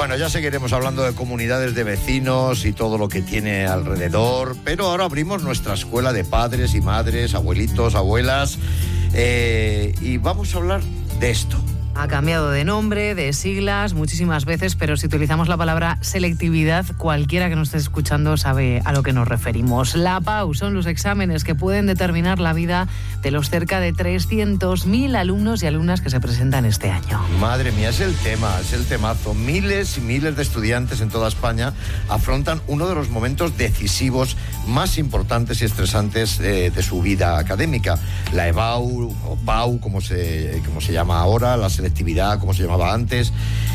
Bueno, ya seguiremos hablando de comunidades de vecinos y todo lo que tiene alrededor, pero ahora abrimos nuestra escuela de padres y madres, abuelitos, abuelas, y vamos a hablar de esto. Ha cambiado de nombre, de siglas muchísimas veces, pero si utilizamos la palabra selectividad, cualquiera que nos esté escuchando sabe a lo que nos referimos. La PAU son los exámenes que pueden determinar la vida de los cerca de 300.000 alumnos y alumnas que se presentan este año. Madre mía, es el temazo. Miles y miles de estudiantes en toda España afrontan uno de los momentos decisivos más importantes y estresantes de su vida académica. La EBAU, o PAU, como se llama ahora, la selectividad, como se llamaba antes,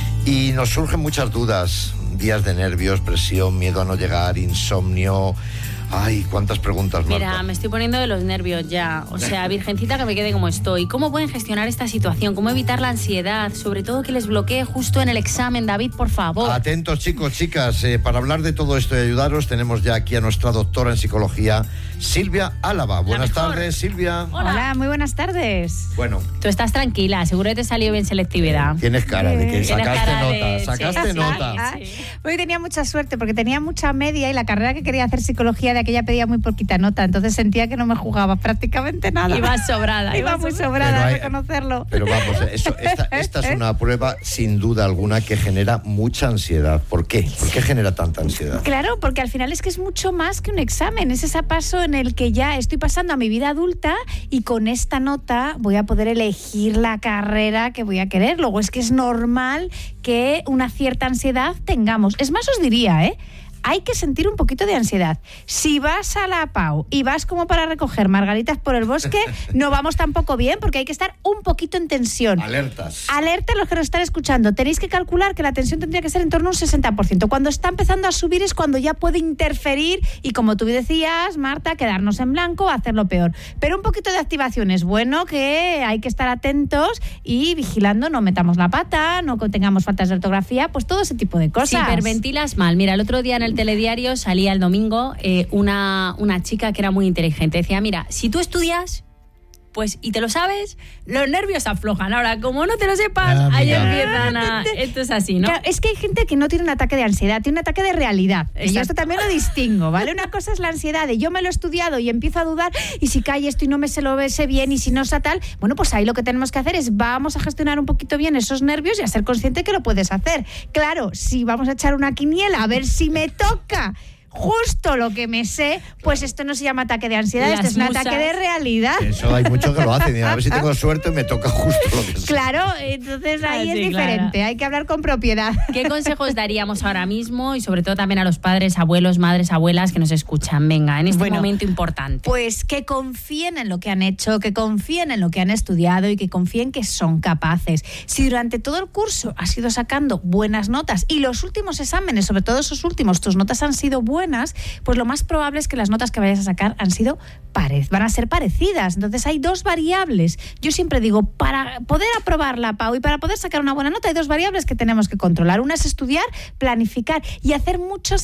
y nos surgen muchas dudas, días de nervios, presión, miedo a no llegar, insomnio. Ay, cuántas preguntas, Marta. Mira, me estoy poniendo de los nervios ya. O sea, virgencita, que me quede como estoy. ¿Cómo pueden gestionar esta situación? ¿Cómo evitar la ansiedad? Sobre todo que les bloquee justo en el examen. David, por favor. Atentos, chicos, chicas. Para hablar de todo esto y ayudaros, tenemos ya aquí a nuestra doctora en psicología, Silvia Álava. Buenas tardes, Silvia. Hola, muy buenas tardes. Bueno. Tú estás tranquila, seguro que te salió bien selectividad. Tienes cara de que sacaste nota. Sí. Hoy tenía mucha suerte porque tenía mucha media y la carrera que quería hacer psicología de aquella pedía muy poquita nota, entonces sentía que no me jugaba prácticamente nada. Ibas sobrada. Iba muy sobrada, a reconocerlo. Pero vamos, esta es una prueba sin duda alguna que genera mucha ansiedad. ¿Por qué? ¿Por qué genera tanta ansiedad? Claro, porque al final es que es mucho más que un examen, es ese paso en el que ya estoy pasando a mi vida adulta y con esta nota voy a poder elegir la carrera que voy a querer. Luego es que es normal que una cierta ansiedad tengamos. Es más, os diría, hay que sentir un poquito de ansiedad. Si vas a la PAU y vas como para recoger margaritas por el bosque, no vamos tampoco bien porque hay que estar un poquito en tensión. Alertas los que nos están escuchando. Tenéis que calcular que la tensión tendría que ser en torno a un 60%. Cuando está empezando a subir es cuando ya puede interferir y, como tú decías, Marta, quedarnos en blanco o hacerlo peor. Pero un poquito de activación es bueno, que hay que estar atentos y vigilando, no metamos la pata, no tengamos faltas de ortografía, pues todo ese tipo de cosas. Si hiperventilas mal. Mira, el otro día en el telediario salía el domingo una chica que era muy inteligente. Decía, mira, si tú estudias, pues, y te lo sabes, los nervios aflojan. Ahora, como no te lo sepas, ahí empiezan a... Esto es así, ¿no? Claro, es que hay gente que no tiene un ataque de ansiedad, tiene un ataque de realidad. Y yo esto también lo distingo, ¿vale? Una cosa es la ansiedad de yo me lo he estudiado y empiezo a dudar, y si cae esto y no me se lo sé bien, y si no sea tal, bueno, pues ahí lo que tenemos que hacer es vamos a gestionar un poquito bien esos nervios y a ser consciente que lo puedes hacer. Claro, si vamos a echar una quiniela a ver si me toca justo lo que me sé, pues esto no se llama ataque de ansiedad, esto es un ataque de realidad. Eso hay muchos que lo hacen, a ver si tengo suerte me toca justo lo que sé. Claro, entonces ahí es diferente, claro. Hay que hablar con propiedad. ¿Qué consejos daríamos ahora mismo y sobre todo también a los padres, abuelos, madres, abuelas que nos escuchan? Venga, en este momento importante. Pues que confíen en lo que han hecho, que confíen en lo que han estudiado y que confíen que son capaces. Si durante todo el curso has ido sacando buenas notas y los últimos exámenes, sobre todo esos últimos, tus notas han sido buenas, pues lo más probable es que las notas que vayas a sacar van a ser parecidas. Entonces hay dos variables. Yo siempre digo, para poder aprobar la PAU y para poder sacar una buena nota hay dos variables que tenemos que controlar. Una es estudiar, planificar y hacer muchos,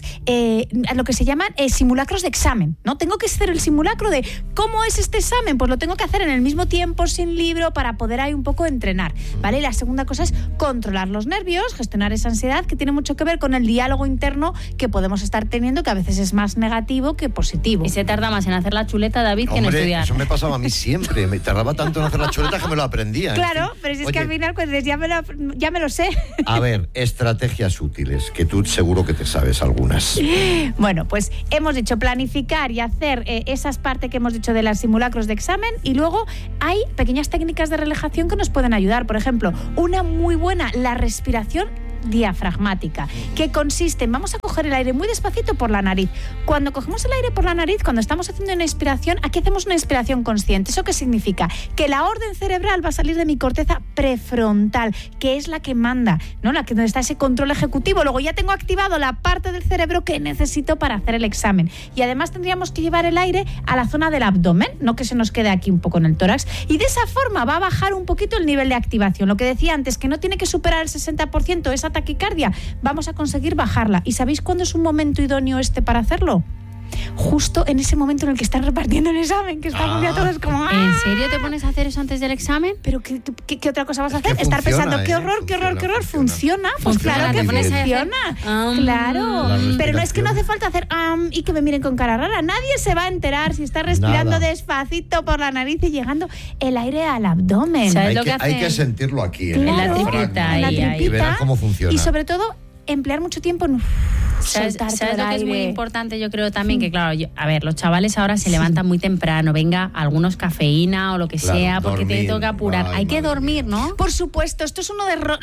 lo que se llaman simulacros de examen, ¿no? Tengo que hacer el simulacro de cómo es este examen, pues lo tengo que hacer en el mismo tiempo, sin libro, para poder ahí un poco entrenar, ¿vale? Y la segunda cosa es controlar los nervios, gestionar esa ansiedad que tiene mucho que ver con el diálogo interno que podemos estar teniendo, que a veces es más negativo que positivo. Y se tarda más en hacer la chuleta, David, que en estudiar. Eso me pasaba a mí siempre. Me tardaba tanto en hacer la chuleta que me lo aprendía. Claro, pero si es que al final pues ya me lo sé. A ver, estrategias útiles, que tú seguro que te sabes algunas. Bueno, pues hemos dicho planificar y hacer esas partes que hemos dicho de los simulacros de examen, y luego hay pequeñas técnicas de relajación que nos pueden ayudar. Por ejemplo, una muy buena, la respiración diafragmática, que consiste en vamos a coger el aire muy despacito por la nariz. Cuando cogemos el aire por la nariz, cuando estamos haciendo una inspiración, aquí hacemos una inspiración consciente. ¿Eso qué significa? Que la orden cerebral va a salir de mi corteza prefrontal, que es la que manda, ¿no? La que donde está ese control ejecutivo. Luego ya tengo activado la parte del cerebro que necesito para hacer el examen. Y además tendríamos que llevar el aire a la zona del abdomen, no que se nos quede aquí un poco en el tórax. Y de esa forma va a bajar un poquito el nivel de activación. Lo que decía antes, que no tiene que superar el 60% esa taquicardia, vamos a conseguir bajarla. ¿Y sabéis cuándo es un momento idóneo para hacerlo? justo en ese momento en el que están repartiendo el examen, que estamos ya todos como... ¡ah! ¿En serio te pones a hacer eso antes del examen? ¿Pero qué otra cosa vas a Es que hacer? Estar funciona, pensando, qué horror, qué horror, qué horror. Funciona, pues Funciona, claro que te pones a hacer- funciona. Claro. La Pero no es que no hace respiración. falta hacer y que me miren con cara rara. Nadie se va a enterar si estás respirando Nada. despacito por la nariz y llegando el aire al abdomen. ¿Sabes Hay lo que, que hay hacen? que sentirlo aquí. Claro. En la diafragma, tripita, en la ahí, ahí. Y verás cómo funciona. Y sobre todo, emplear mucho tiempo en ¿Sabes soltar todo lo el que es muy aire. importante? Yo creo también que, claro, a ver, los chavales ahora se levantan muy temprano, venga, algunos cafeína o lo que Claro, sea, porque dormir. te toca apurar. Ay, Hay que madre dormir, mía. ¿no? Por supuesto, esto es uno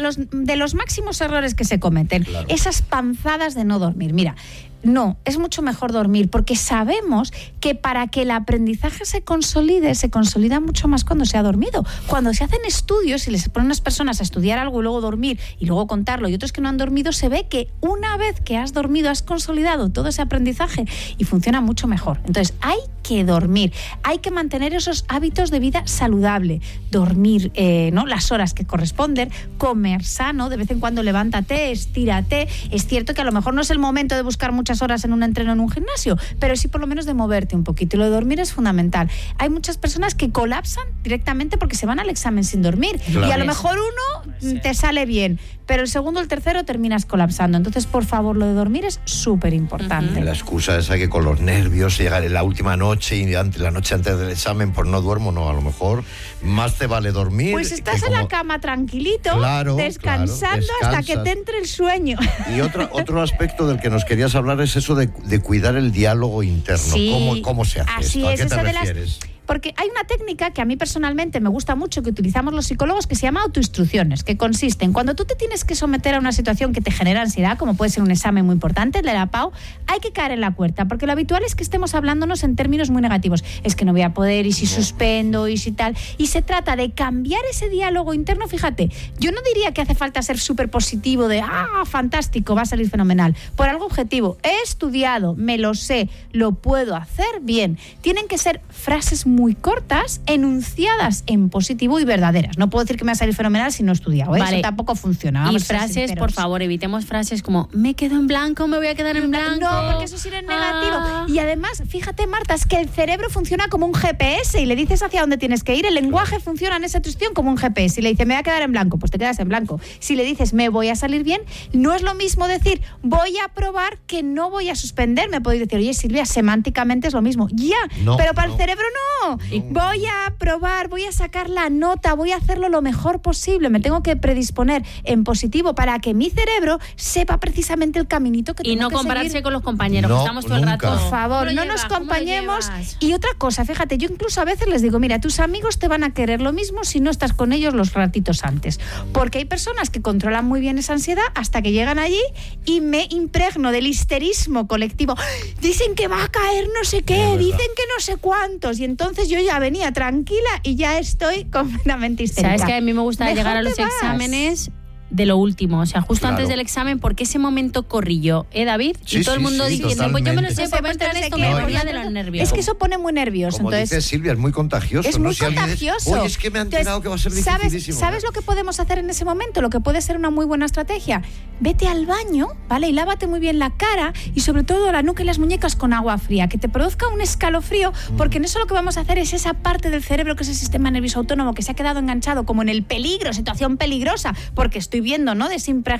de los máximos errores que se cometen. Claro. Esas panzadas de no dormir. Mira, no, es mucho mejor dormir porque sabemos que para que el aprendizaje se consolida mucho más cuando se ha dormido. Cuando se hacen estudios y les ponen a unas personas a estudiar algo y luego dormir y luego contarlo y otros que no han dormido, se ve que una vez que has dormido has consolidado todo ese aprendizaje y funciona mucho mejor. Entonces hay que dormir, hay que mantener esos hábitos de vida saludable, dormir ¿no? las horas que corresponden, comer sano, de vez en cuando levántate, estírate. Es cierto que a lo mejor no es el momento de buscar muchas horas en un entreno en un gimnasio, pero sí por lo menos de moverte un poquito. Y lo de dormir es fundamental. Hay muchas personas que colapsan directamente porque se van al examen sin dormir. Claro. Y a lo mejor uno te sale bien, pero el segundo o el tercero terminas colapsando. Entonces, por favor, lo de dormir es súper importante. La excusa esa que con los nervios llegar en la última noche y la noche antes del examen, pues no duermo, no, a lo mejor más te vale dormir. Pues estás que en la como- cama tranquilito, Claro, descansando claro, hasta que te descansas. entre el sueño. Y otro aspecto del que nos querías hablar es eso de cuidar el diálogo interno. Sí, ¿Cómo se hace así esto? ¿A es, qué te esa de las- refieres? Porque hay una técnica que a mí personalmente me gusta mucho, que utilizamos los psicólogos, que se llama autoinstrucciones, que consiste en cuando tú te tienes que someter a una situación que te genera ansiedad, como puede ser un examen muy importante, el de la PAU, hay que caer en la cuerda, porque lo habitual es que estemos hablándonos en términos muy negativos. Es que no voy a poder, y si suspendo, y si tal. Y se trata de cambiar ese diálogo interno. Fíjate, yo no diría que hace falta ser súper positivo de, fantástico, va a salir fenomenal. Por algo objetivo, he estudiado, me lo sé, lo puedo hacer bien. Tienen que ser frases muy cortas, enunciadas en positivo y verdaderas. No puedo decir que me va a salir fenomenal si no he estudiado, ¿eh? Vale. Eso tampoco funciona. Y Vamos a ser frases, sinceros. por favor, evitemos frases como me quedo en blanco, me voy a quedar en blanco. No, porque eso sí es negativo. Ah. Y además, fíjate, Marta, es que el cerebro funciona como un GPS y le dices hacia dónde tienes que ir. El lenguaje funciona en esa instrucción como un GPS. Si le dices me voy a quedar en blanco, pues te quedas en blanco. Si le dices me voy a salir bien, no es lo mismo decir voy a probar que no voy a suspender. Me podéis decir, oye, Silvia, semánticamente es lo mismo. Ya, No, pero para no. el cerebro no. Voy a probar, voy a sacar la nota, voy a hacerlo lo mejor posible. Me tengo que predisponer en positivo para que mi cerebro sepa precisamente el caminito que Y tengo no que compararse seguir. con los compañeros, No, que estamos todo el nunca. rato. Por favor, ¿Cómo no lo nos llevas? ¿Cómo lo compañemos. llevas? Y otra cosa, fíjate, yo incluso a veces les digo, mira, tus amigos te van a querer lo mismo si no estás con ellos los ratitos antes. Porque hay personas que controlan muy bien esa ansiedad hasta que llegan allí y me impregno del histerismo colectivo. Dicen que va a caer no sé qué, verdad. dicen que no sé cuántos. Y entonces yo ya venía tranquila y ya estoy completamente histérica. Sabes que a mí me gusta Mejor llegar a los te vas. exámenes de lo último, o sea, justo Claro. antes del examen, porque ese momento corrillo, David, Sí, y todo el sí, mundo sí, diciendo, pues yo me lo totalmente. sé, pues va a entrar esto, me ponía de los nervios. Es que eso pone muy nervioso. Como Entonces, dice Silvia, es muy contagioso. es ¿no? muy Si alguien contagioso. Oye, es que me han Entonces, tirado que va a ser ¿sabes, dificilísimo. ¿Sabes lo que podemos hacer en ese momento? Lo que puede ser una muy buena estrategia. Vete al baño, ¿vale? Y lávate muy bien la cara y sobre todo la nuca y las muñecas con agua fría, que te produzca un escalofrío, porque en eso lo que vamos a hacer es esa parte del cerebro que es el sistema nervioso autónomo que se ha quedado enganchado como en el peligro, situación peligrosa, porque estoy viendo, ¿no?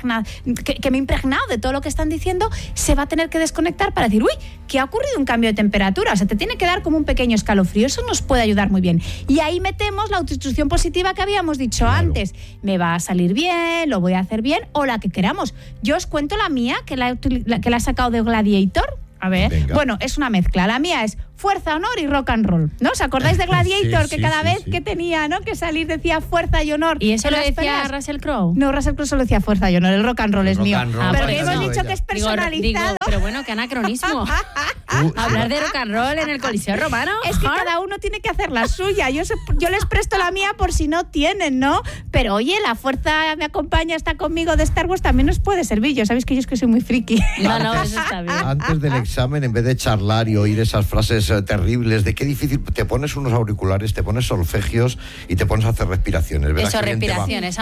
Que me he impregnado de todo lo que están diciendo, se va a tener que desconectar para decir, uy, que ha ocurrido un cambio de temperatura, o sea, te tiene que dar como un pequeño escalofrío, eso nos puede ayudar muy bien. Y ahí metemos la autoinstrucción positiva que habíamos dicho antes, me va a salir bien, lo voy a hacer bien, o la que queramos. Yo os cuento la mía, que la he sacado de Gladiator. A ver, Venga. bueno, es una mezcla. La mía es fuerza, honor y rock and roll, ¿no? ¿Os acordáis de Gladiator? Sí, que cada sí, vez sí. que tenía, ¿no? Que salir decía fuerza y honor. ¿Y eso en lo las decía peleas. Russell Crowe? No, Russell Crowe solo decía fuerza y honor, el rock and roll es rock mío. and roll, por Porque eso hemos dicho ella. que es personalizado. Pero bueno, qué anacronismo. Hablar de rock and roll en el Coliseo Romano. Es que cada uno tiene que hacer la suya. Yo les presto la mía por si no tienen, ¿no? Pero oye, la fuerza me acompaña, está conmigo de Star Wars, también nos puede servir. Yo sabéis que yo es que soy muy friki. No, eso está bien. Antes del examen, en vez de charlar y oír esas frases terribles de qué difícil, te pones unos auriculares, te pones solfegios y te pones a hacer respiraciones. Verás Eso, qué bien te va. respiraciones.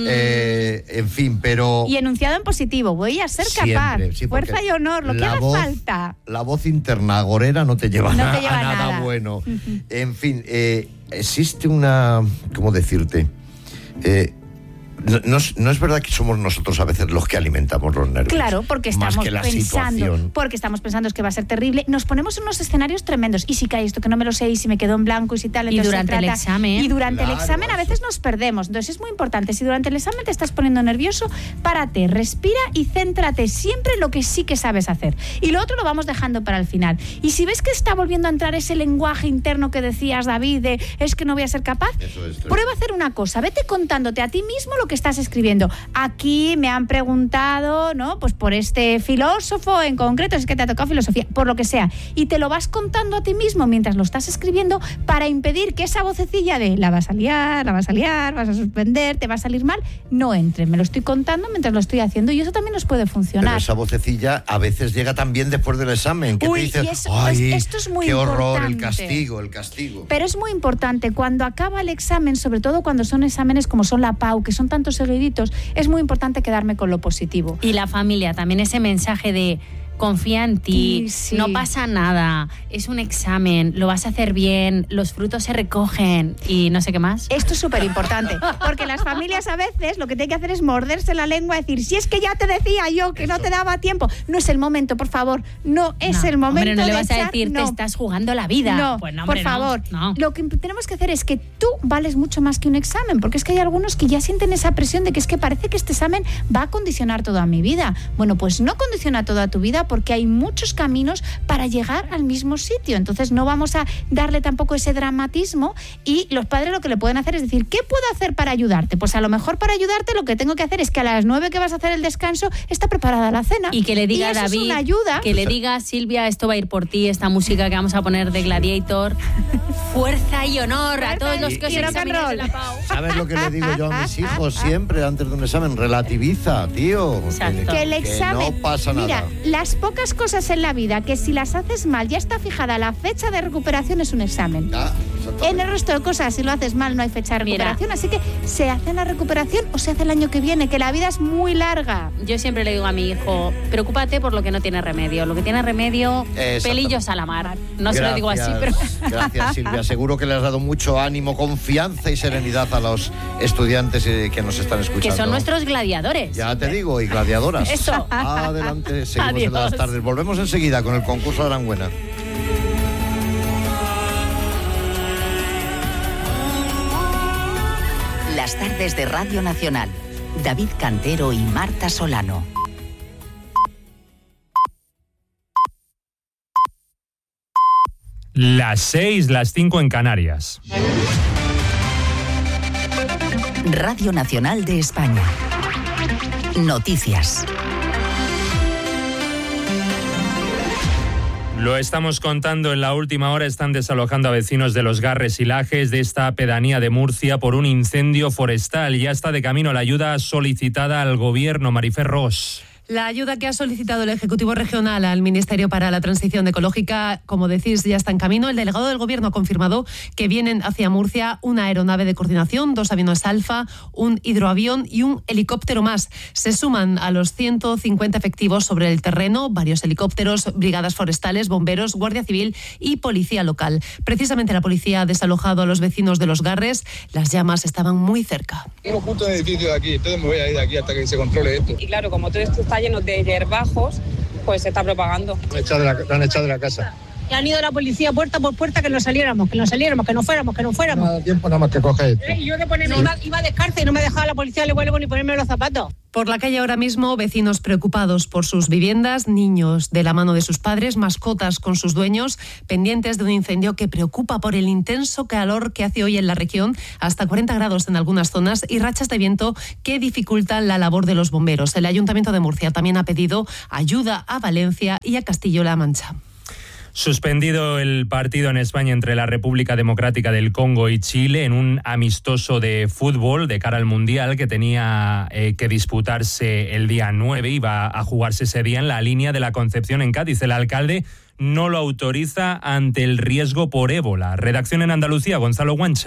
En fin, pero... Y enunciado en positivo, voy a ser capaz. Siempre, sí, porque fuerza y honor, lo que la haga voz- falta. La voz interna interna agorera no te lleva, No te a lleva nada nada. bueno. En fin, existe una... ¿Cómo decirte? No es verdad que somos nosotros a veces los que alimentamos los nervios. Claro, porque estamos más que la pensando, situación. porque estamos pensando es que va a ser terrible. Nos ponemos en unos escenarios tremendos. Y si cae esto que no me lo sé y si me quedo en blanco y si tal. Y entonces durante el examen. Y durante el Claro, examen a veces nos perdemos. Entonces es muy importante. Si durante el examen te estás poniendo nervioso, párate, respira y céntrate siempre en lo que sí que sabes hacer. Y lo otro lo vamos dejando para el final. Y si ves que está volviendo a entrar ese lenguaje interno que decías, David, de es que no voy a ser capaz, prueba a hacer una cosa. Vete contándote a ti mismo lo que estás escribiendo. Aquí me han preguntado, ¿no? Pues por este filósofo en concreto, es que te ha tocado filosofía, por lo que sea. Y te lo vas contando a ti mismo mientras lo estás escribiendo para impedir que esa vocecilla de la vas a liar, vas a suspender, te va a salir mal, no entre. Me lo estoy contando mientras lo estoy haciendo y eso también nos puede funcionar. Pero esa vocecilla a veces llega también después del examen, que Uy, te dice, y eso, ¡ay, esto es muy qué horror, el importante! castigo! Pero es muy importante, cuando acaba el examen, sobre todo cuando son exámenes como son la PAU, que son tantos seguiditos, es muy importante quedarme con lo positivo. Y la familia, también ese mensaje de confía en ti, Sí. no pasa nada, es un examen, lo vas a hacer bien, los frutos se recogen y no sé qué más. Esto es súper importante, porque las familias a veces lo que tienen que hacer es morderse la lengua y decir, si es que ya te decía yo que no te daba tiempo, no es el momento, por favor, no es el momento. Hombre, no le de vas a echar, decir, no. te estás jugando la vida. No, Pues no, hombre, por favor. no. Lo que tenemos que hacer es que tú vales mucho más que un examen, porque es que hay algunos que ya sienten esa presión de que es que parece que este examen va a condicionar toda mi vida. Bueno, pues no condiciona toda tu vida porque hay muchos caminos para llegar al mismo sitio. Entonces no vamos a darle tampoco ese dramatismo y los padres lo que le pueden hacer es decir, ¿qué puedo hacer para ayudarte? Pues a lo mejor para ayudarte lo que tengo que hacer es que a las 9 que vas a hacer el descanso está preparada la cena. Y que le diga a eso David, es una ayuda. que le diga, Silvia, esto va a ir por ti, esta música que vamos a poner de Gladiator. Fuerza y honor a todos los que os y rock and examinéis roll. en la PAU. ¿Sabes lo que le digo yo a mis hijos siempre antes de un examen? Relativiza, tío. Exacto. Que el examen, no pasa nada. mira, las pocas cosas en la vida que si las haces mal ya está fijada la fecha de recuperación es un examen. En el resto de cosas, si lo haces mal no hay fecha de Mira. recuperación, así que se hace en la recuperación o se hace el año que viene, que la vida es muy larga. Yo siempre le digo a mi hijo, preocúpate por lo que no tiene remedio. Lo que tiene remedio, Exactamente. pelillos a la mar. No se lo digo así, pero... Gracias, Silvia. Seguro que le has dado mucho ánimo, confianza y serenidad a los estudiantes que nos están escuchando. que son nuestros gladiadores. Ya te digo, y gladiadoras. Eso. Adelante, seguimos en las Adiós. tardes. Volvemos enseguida con el concurso de Aranguena. Las tardes de Radio Nacional. David Cantero y Marta Solano. Las 6, las 5 en Canarias. Radio Nacional de España. Noticias. Lo estamos contando, en la última hora están desalojando a vecinos de Los Garres y Lajes de esta pedanía de Murcia por un incendio forestal. Ya está de camino la ayuda solicitada al gobierno. Marifer Ros. La ayuda que ha solicitado el Ejecutivo Regional al Ministerio para la Transición Ecológica, como decís, ya está en camino. El delegado del Gobierno ha confirmado que vienen hacia Murcia una aeronave de coordinación, 2 aviones Alfa, un hidroavión y un helicóptero más. Se suman a los 150 efectivos sobre el terreno, varios helicópteros, brigadas forestales, bomberos, Guardia Civil y policía local. Precisamente la policía ha desalojado a los vecinos de Los Garres. Las llamas estaban muy cerca. Tengo puntos de edificio de aquí, entonces me voy a ir de aquí hasta que se controle esto. Y claro, como todo esto está lleno de hierbajos, pues se está propagando. Me han echado de la casa. Y han ido la policía puerta por puerta que no saliéramos, que no fuéramos. No me da tiempo nada más que coger esto. Y yo que ponerme, iba descalza y no me dejaba la policía, le vuelvo ni ponerme los zapatos. Por la calle ahora mismo, vecinos preocupados por sus viviendas, niños de la mano de sus padres, mascotas con sus dueños, pendientes de un incendio que preocupa por el intenso calor que hace hoy en la región, hasta 40 grados en algunas zonas, y rachas de viento que dificultan la labor de los bomberos. El Ayuntamiento de Murcia también ha pedido ayuda a Valencia y a Castilla-La Mancha. Suspendido el partido en España entre la República Democrática del Congo y Chile en un amistoso de fútbol de cara al Mundial que tenía que disputarse el día 9, iba a jugarse ese día en la línea de la Concepción en Cádiz. El alcalde no lo autoriza ante el riesgo por ébola. Redacción en Andalucía, Gonzalo Guancha.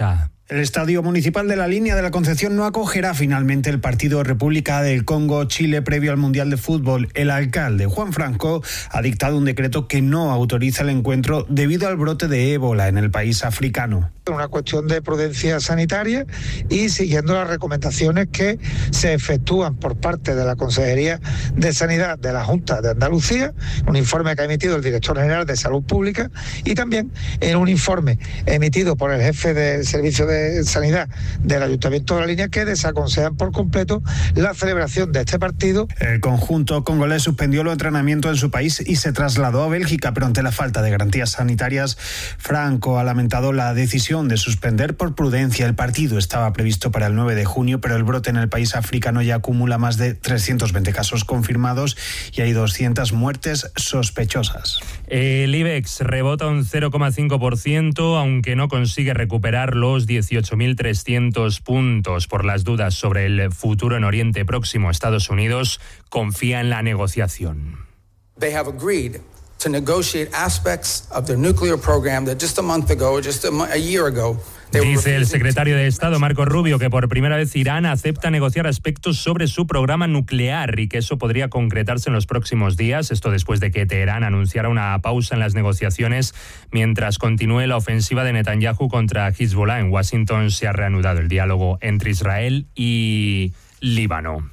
El Estadio Municipal de la Línea de la Concepción no acogerá finalmente el partido República del Congo-Chile previo al Mundial de Fútbol. El alcalde, Juan Franco, ha dictado un decreto que no autoriza el encuentro debido al brote de ébola en el país africano. Una cuestión de prudencia sanitaria y siguiendo las recomendaciones que se efectúan por parte de la Consejería de Sanidad de la Junta de Andalucía, un informe que ha emitido el director general de Salud Pública y también en un informe emitido por el jefe del Servicio de Sanidad del Ayuntamiento de la Línea, que desaconsejan por completo la celebración de este partido. El conjunto congolés suspendió los entrenamientos en su país y se trasladó a Bélgica, pero ante la falta de garantías sanitarias, Franco ha lamentado la decisión de suspender por prudencia. El partido estaba previsto para el 9 de junio, pero el brote en el país africano ya acumula más de 320 casos confirmados y hay 200 muertes sospechosas. El IBEX rebota un 0,5%, aunque no consigue recuperar los 18.300 puntos. Por las dudas sobre el futuro en Oriente Próximo, Estados Unidos confía en la negociación. They have agreed to negotiate aspects of their nuclear program that just a month ago, a year ago. Dice el secretario de Estado, Marco Rubio, que por primera vez Irán acepta negociar aspectos sobre su programa nuclear y que eso podría concretarse en los próximos días. Esto después de que Teherán anunciara una pausa en las negociaciones mientras continúe la ofensiva de Netanyahu contra Hezbollah. En Washington se ha reanudado el diálogo entre Israel y Líbano.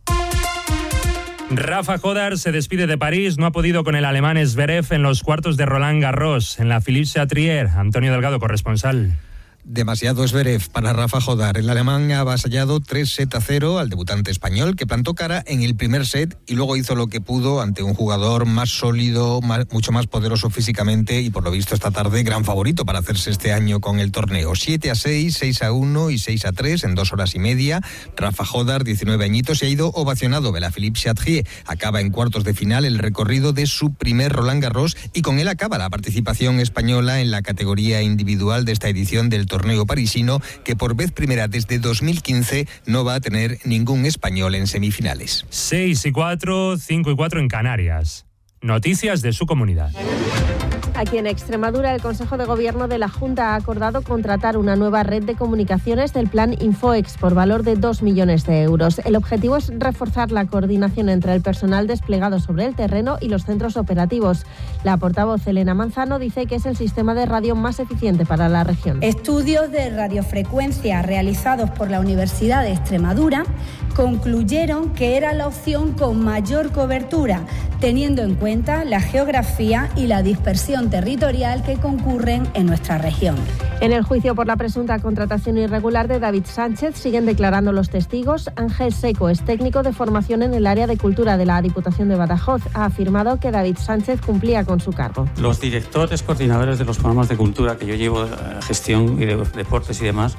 Rafa Jodar se despide de París, no ha podido con el alemán Zverev en los cuartos de Roland Garros. En la Philippe Chatrier, Antonio Delgado, corresponsal. Demasiado Zverev para Rafa Jodar. El alemán ha avasallado 3-0 al debutante español, que plantó cara en el primer set y luego hizo lo que pudo ante un jugador más sólido, mucho más poderoso físicamente y por lo visto esta tarde gran favorito para hacerse este año con el torneo. 7-6, 6-1 y 6-3 en 2 horas y media. Rafa Jodar, 19 añitos, se ha ido ovacionado de la Philippe Chatrier. Acaba en cuartos de final el recorrido de su primer Roland Garros y con él acaba la participación española en la categoría individual de esta edición del torneo parisino, que por vez primera desde 2015 no va a tener ningún español en semifinales. 6-4, 5-4 en Canarias. Noticias de su comunidad. Aquí en Extremadura, el Consejo de Gobierno de la Junta ha acordado contratar una nueva red de comunicaciones del Plan Infoex por valor de 2 millones de euros. El objetivo es reforzar la coordinación entre el personal desplegado sobre el terreno y los centros operativos. La portavoz Elena Manzano dice que es el sistema de radio más eficiente para la región. Estudios de radiofrecuencia realizados por la Universidad de Extremadura concluyeron que era la opción con mayor cobertura, teniendo en cuenta la geografía y la dispersión territorial que concurren en nuestra región. En el juicio por la presunta contratación irregular de David Sánchez siguen declarando los testigos. Ángel Seco es técnico de formación en el área de cultura de la Diputación de Badajoz. Ha afirmado que David Sánchez cumplía con su cargo. Los directores coordinadores de los programas de cultura que yo llevo, gestión y de deportes y demás,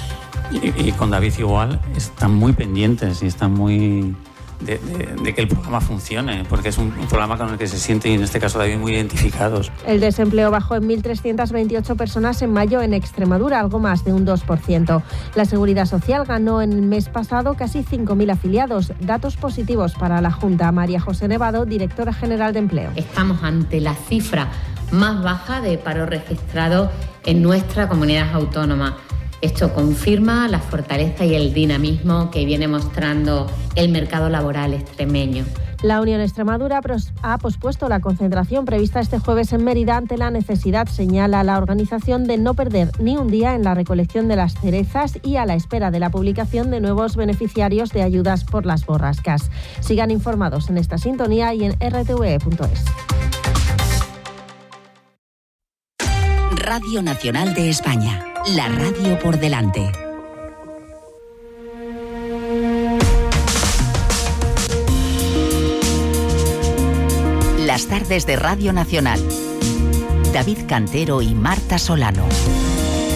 y con David igual, están muy pendientes y están muy de que el programa funcione, porque es un programa con el que se sienten, en este caso David, muy identificados. El desempleo bajó en 1.328 personas en mayo en Extremadura, algo más de un 2%. La Seguridad Social ganó en el mes pasado casi 5.000 afiliados. Datos positivos para la Junta. María José Nevado, directora general de Empleo. Estamos ante la cifra más baja de paro registrado en nuestra comunidad autónoma. Esto confirma la fortaleza y el dinamismo que viene mostrando el mercado laboral extremeño. La Unión Extremadura ha pospuesto la concentración prevista este jueves en Mérida ante la necesidad, señala la organización, de no perder ni un día en la recolección de las cerezas y a la espera de la publicación de nuevos beneficiarios de ayudas por las borrascas. Sigan informados en esta sintonía y en rtve.es. Radio Nacional de España. La radio por delante. Las tardes de Radio Nacional. David Cantero y Marta Solano.